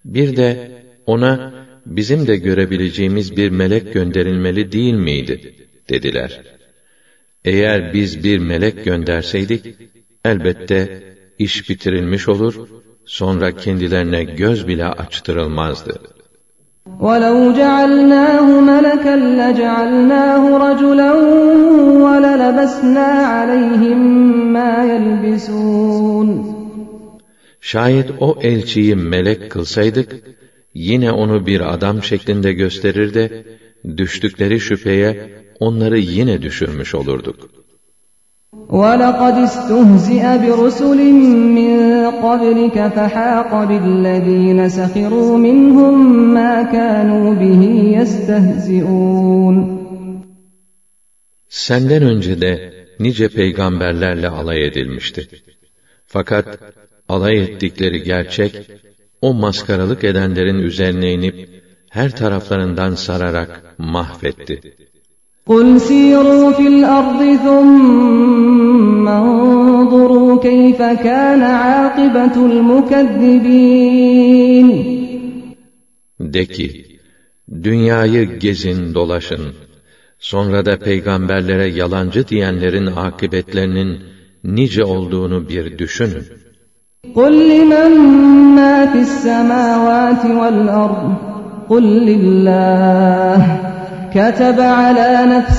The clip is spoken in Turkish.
Bir de ona bizim de görebileceğimiz bir melek gönderilmeli değil miydi? Dediler. Eğer biz bir melek gönderseydik, elbette iş bitirilmiş olur, sonra kendilerine göz bile açtırılmazdı. وَلَوْ جَعَلْنَاهُ مَلَكًا لَجَعَلْنَاهُ رَجُلًا وَلَلَبَسْنَا عَلَيْهِمْ مَا يَلْبِسُونَ. Şayet o elçiyi melek kılsaydık, yine onu bir adam şeklinde gösterir de, düştükleri şüpheye onları yine düşürmüş olurduk. وَلَقَدِ اسْتُهْزِئَ بِرُسُلٍ مِّن قَبْلِكَ فَحَاقَ بِالَّذِينَ سَخِرُوا مِنْهُمْ مَا كَانُوا بِهِ يَسْتَهْزِئُونَ. Senden önce de nice peygamberlerle alay edilmişti. Fakat alay ettikleri gerçek, o maskaralık edenlerin üzerine inip, her taraflarından sararak mahvetti. قُلْ سِيرُوا فِي الْأَرْضِ ثُمَّ انظُرُوا كَيْفَ كَانَ عَاقِبَةُ الْمُكَذِّبِينَ. De ki, dünyayı gezin dolaşın, sonra da peygamberlere yalancı diyenlerin akıbetlerinin nice olduğunu bir düşünün. قُلْ لِمَنْ مَا فِي السَّمَاوَاتِ وَالْأَرْضِ قُلْ لِلَّهِ كَتَبَ عَلَى نَفْسِهِ